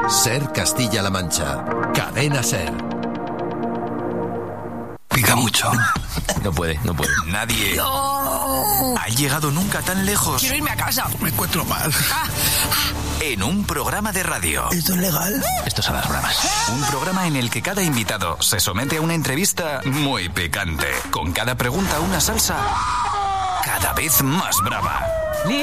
Ser Castilla-La Mancha. Cadena Ser. Pica mucho. No puede. Nadie ha llegado nunca tan lejos. Quiero irme a casa. Me encuentro mal. En un programa de radio. ¿Esto es legal? Esto son las bromas. Un programa en el que cada invitado se somete a una entrevista muy picante. Con cada pregunta una salsa cada vez más brava.